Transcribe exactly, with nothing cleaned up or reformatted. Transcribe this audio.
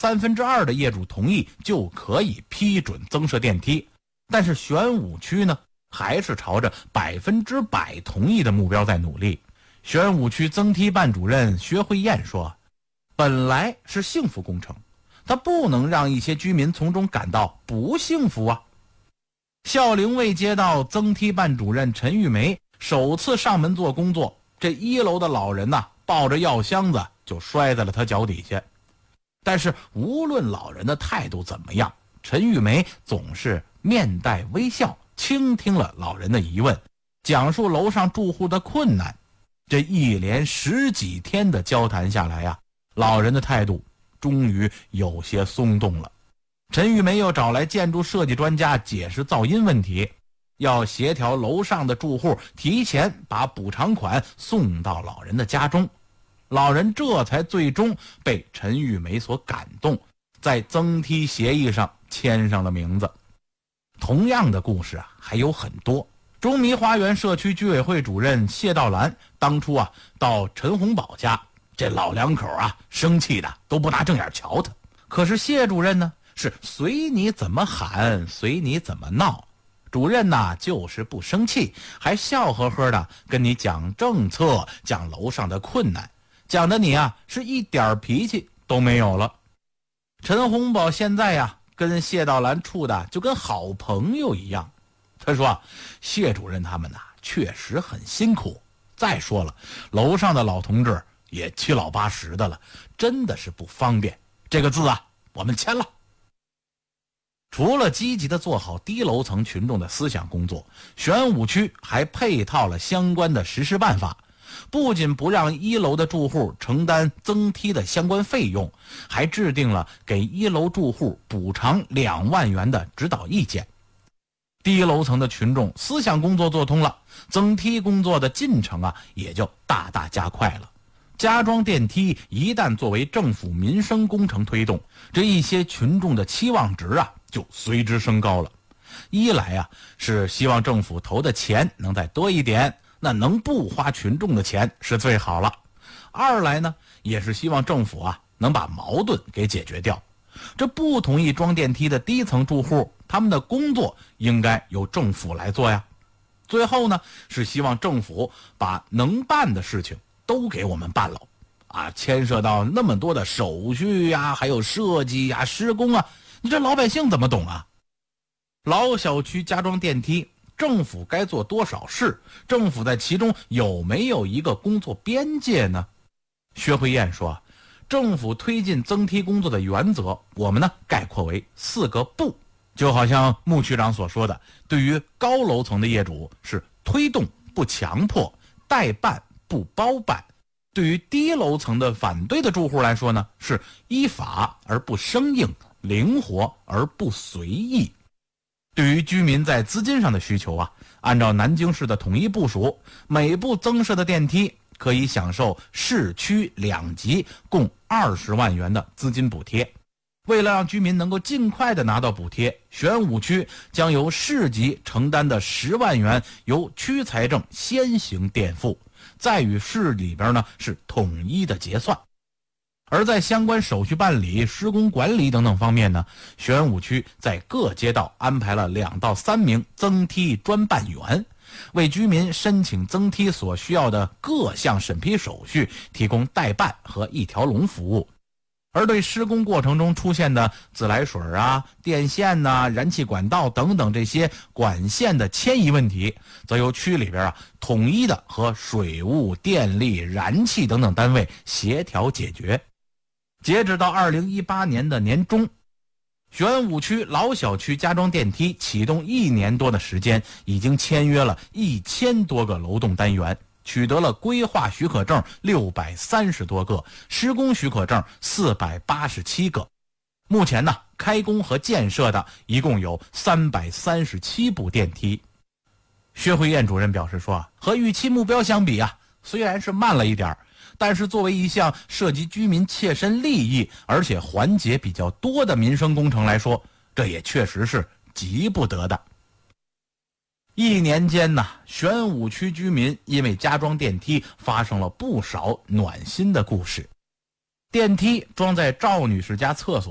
三分之二的业主同意就可以批准增设电梯。但是玄武区呢，还是朝着百分之百同意的目标在努力。玄武区增梯办主任薛慧燕说，本来是幸福工程，他不能让一些居民从中感到不幸福啊。孝陵卫街道增梯办主任陈玉梅首次上门做工作，这一楼的老人呐，抱着药箱子就摔在了他脚底下。但是无论老人的态度怎么样，陈玉梅总是面带微笑，倾听了老人的疑问，讲述楼上住户的困难。这一连十几天的交谈下来呀，老人的态度终于有些松动了。陈玉梅又找来建筑设计专家解释噪音问题，要协调楼上的住户提前把补偿款送到老人的家中。老人这才最终被陈玉梅所感动，在增梯协议上签上了名字。同样的故事啊还有很多。中迷花园社区居委会主任谢道兰当初啊到陈洪宝家，这老两口啊生气的都不拿正眼瞧他。可是谢主任呢是随你怎么喊随你怎么闹，主任呐就是不生气，还笑呵呵的跟你讲政策，讲楼上的困难，讲的你啊是一点脾气都没有了。陈洪宝现在呀跟谢道兰处的就跟好朋友一样。他说谢主任他们呐确实很辛苦，再说了楼上的老同志也七老八十的了，真的是不方便，这个字啊我们签了。除了积极的做好低楼层群众的思想工作，玄武区还配套了相关的实施办法，不仅不让一楼的住户承担增梯的相关费用，还制定了给一楼住户补偿两万元的指导意见。低楼层的群众思想工作做通了，增梯工作的进程啊也就大大加快了。加装电梯一旦作为政府民生工程推动，这一些群众的期望值啊就随之升高了。一来啊是希望政府投的钱能再多一点，那能不花群众的钱是最好了。二来呢也是希望政府啊能把矛盾给解决掉。这不同意装电梯的低层住户，他们的工作应该由政府来做呀。最后呢是希望政府把能办的事情都给我们办了啊，牵涉到那么多的手续呀，还有设计呀、施工啊，你这老百姓怎么懂啊？老小区加装电梯，政府该做多少事？政府在其中有没有一个工作边界呢？薛慧燕说，政府推进增梯工作的原则，我们呢概括为四个不。就好像穆区长所说的，对于高楼层的业主是推动不强迫，代办不包办；对于低楼层的反对的住户来说呢，是依法而不生硬，灵活而不随意。对于居民在资金上的需求啊，按照南京市的统一部署，每部增设的电梯可以享受市区两级共二十万元的资金补贴。为了让居民能够尽快的拿到补贴，玄武区将由市级承担的十万元由区财政先行垫付，再与市里边呢是统一的结算。而在相关手续办理、施工管理等等方面呢，玄武区在各街道安排了两到三名增梯专办员，为居民申请增梯所需要的各项审批手续提供代办和一条龙服务。而对施工过程中出现的自来水啊、电线呐、啊、燃气管道等等这些管线的迁移问题，则由区里边啊统一的和水务、电力、燃气等等单位协调解决。截止到二零一八年的年中，玄武区老小区加装电梯启动一年多的时间，已经签约了一千多个楼栋单元，取得了规划许可证六百三十多个，施工许可证四百八十七个。目前呢，开工和建设的一共有三百三十七部电梯。薛慧燕主任表示说，和预期目标相比啊，虽然是慢了一点，但是作为一项涉及居民切身利益而且环节比较多的民生工程来说，这也确实是急不得的。一年间呢，玄武区居民因为加装电梯发生了不少暖心的故事。电梯装在赵女士家厕所